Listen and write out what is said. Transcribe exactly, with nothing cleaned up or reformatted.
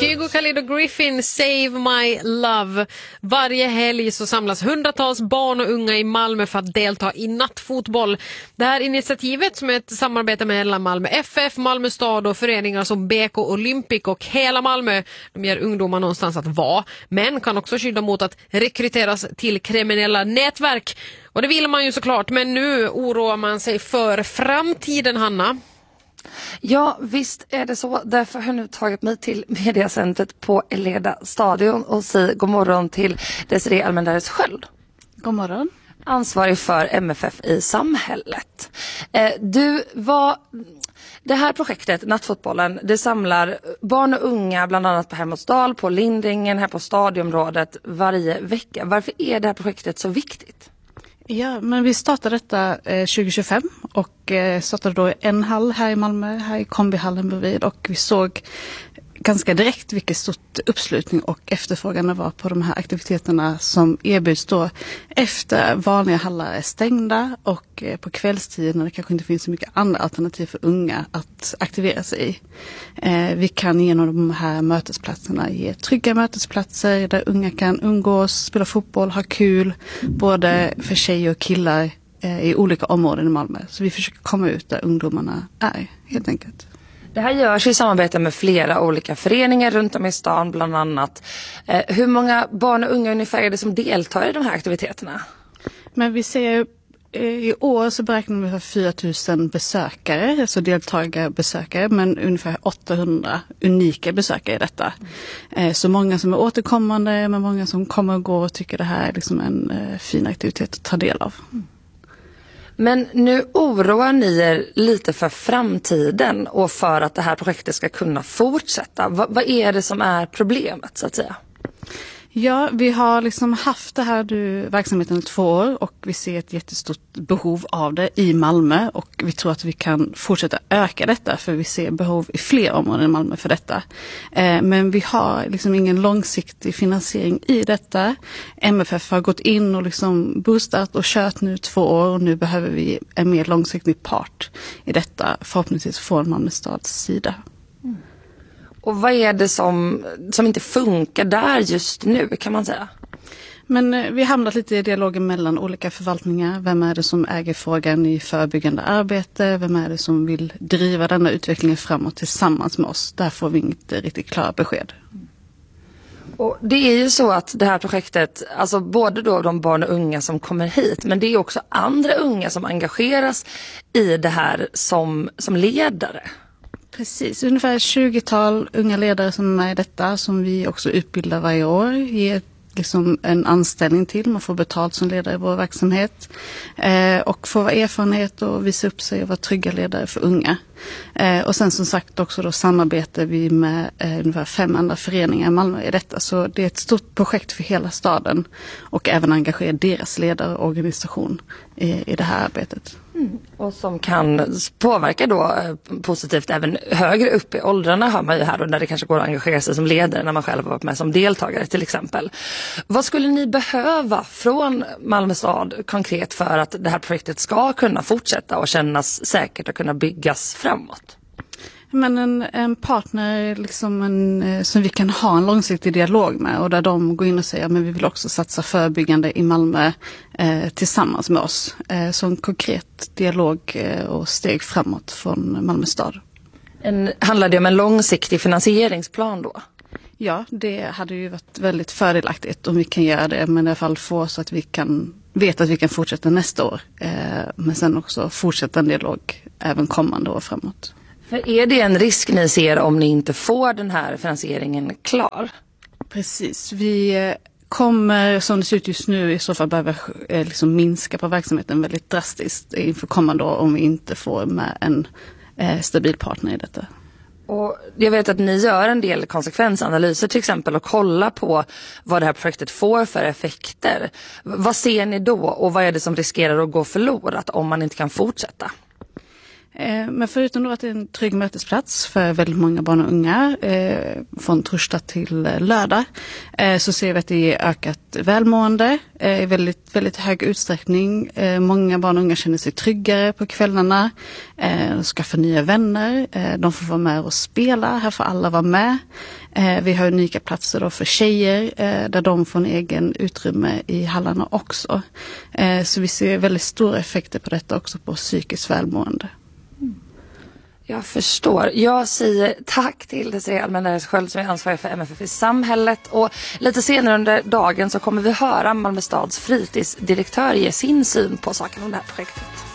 Kygo, Khalid och Griffin, Save My Love. Varje helg så samlas hundratals barn och unga i Malmö för att delta i nattfotboll. Det här initiativet, som är ett samarbete mellan Malmö F F, Malmö stad och föreningar som B K Olympic och hela Malmö, de ger ungdomar någonstans att vara, men kan också skydda mot att rekryteras till kriminella nätverk. Och det vill man ju såklart, men nu oroar man sig för framtiden, Hanna. Ja, visst är det så. Därför har jag nu tagit mig till mediacentret på Eleda stadion och säger god morgon till Desirée Almendares Sköld. God morgon. Ansvarig för M F F i samhället. Eh, du var... Det här projektet, Nattfotbollen, det samlar barn och unga bland annat på Hermodsdal, på Lindringen, här på stadionrådet varje vecka. Varför är det här projektet så viktigt? Ja, men vi startade detta eh, tjugo tjugofem och eh, startade då en hall här i Malmö, här i kombihallen bredvid, och vi såg ganska direkt vilken stort uppslutning och efterfrågan det var på de här aktiviteterna som erbjuds då efter vanliga hallar är stängda och eh, på kvällstid när det kanske inte finns så mycket andra alternativ för unga att aktivera sig i. Eh, vi kan genom de här mötesplatserna ge trygga mötesplatser där unga kan umgås, spela fotboll, ha kul, både för tjejer och killar eh, i olika områden i Malmö. Så vi försöker komma ut där ungdomarna är, helt enkelt. Det här görs i samarbete med flera olika föreningar runt om i stan bland annat. Eh, hur många barn och unga ungefär är det som deltar i de här aktiviteterna? Men vi ser eh, i år så beräknar vi fyra tusen besökare, alltså deltagare besökare, men ungefär åttahundra unika besökare i detta. Eh, så många som är återkommande, men många som kommer och går och tycker det här är liksom en eh, fin aktivitet att ta del av. Mm. Men nu oroar ni er lite för framtiden och för att det här projektet ska kunna fortsätta. Va- vad är det som är problemet, så att säga? Ja, vi har liksom haft det här du, verksamheten i två år och vi ser ett jättestort behov av det i Malmö, och vi tror att vi kan fortsätta öka detta för vi ser behov i fler områden i Malmö för detta. Eh, men vi har liksom ingen långsiktig finansiering i detta. M F F har gått in och liksom boostat och kört nu två år, och nu behöver vi en mer långsiktig part i detta, förhoppningsvis från Malmö stads sida. Mm. Och vad är det som, som inte funkar där just nu, kan man säga? Men eh, vi har hamnat lite i dialogen mellan olika förvaltningar. Vem är det som äger frågan i förebyggande arbete? Vem är det som vill driva denna utvecklingen framåt tillsammans med oss? Där får vi inte riktigt klara besked. Och det är ju så att det här projektet, alltså både då de barn och unga som kommer hit, men det är också andra unga som engageras i det här som, som ledare. Precis, ungefär tjugotal unga ledare som är med i detta, som vi också utbildar varje år, ger liksom en anställning till, man får betalt som ledare i vår verksamhet eh, och får erfarenhet och visa upp sig och vara trygga ledare för unga. Eh, och sen som sagt också då samarbetar vi med eh, ungefär fem andra föreningar i Malmö i detta, så det är ett stort projekt för hela staden och även engagera deras ledare och organisation i, i det här arbetet. Mm. Och som kan påverka då eh, positivt även högre upp i åldrarna, hör man ju här, och där det kanske går att engagera sig som ledare när man själv har varit med som deltagare till exempel. Vad skulle ni behöva från Malmö stad konkret för att det här projektet ska kunna fortsätta och kännas säkert och kunna byggas framåt? Men en, en partner liksom en, som vi kan ha en långsiktig dialog med, och där de går in och säger men vi vill också satsa förebyggande i Malmö eh, tillsammans med oss. Eh, så en konkret dialog eh, och steg framåt från Malmö stad. En, handlar det om en långsiktig finansieringsplan då? Ja, det hade ju varit väldigt fördelaktigt om vi kan göra det, men i alla fall få så att vi kan veta att vi kan fortsätta nästa år. Eh, men sen också fortsätta en dialog även kommande år framåt. För är det en risk ni ser om ni inte får den här finansieringen klar? Precis, vi kommer som det ser ut just nu i så fall behöva eh, liksom minska på verksamheten väldigt drastiskt inför kommande år om vi inte får med en eh, stabil partner i detta. Och jag vet att ni gör en del konsekvensanalyser till exempel och kollar på vad det här projektet får för effekter. Vad ser ni då och vad är det som riskerar att gå förlorat om man inte kan fortsätta? Men förutom då att det är en trygg mötesplats för väldigt många barn och unga eh, från torsdag till lördag eh, så ser vi att det är ökat välmående eh, i väldigt, väldigt hög utsträckning. Eh, många barn och unga känner sig tryggare på kvällarna, eh, de skaffar nya vänner, eh, de får vara med och spela, här får alla vara med. Eh, vi har unika platser då för tjejer eh, där de får en egen utrymme i hallarna också. Eh, så vi ser väldigt stora effekter på detta också på psykiskt välmående. Jag förstår. Jag säger tack till Desirée Almendares Sköld som är ansvarig för M F F i samhället. Och lite senare under dagen så kommer vi höra Malmö stads fritidsdirektör ge sin syn på saken om det här projektet.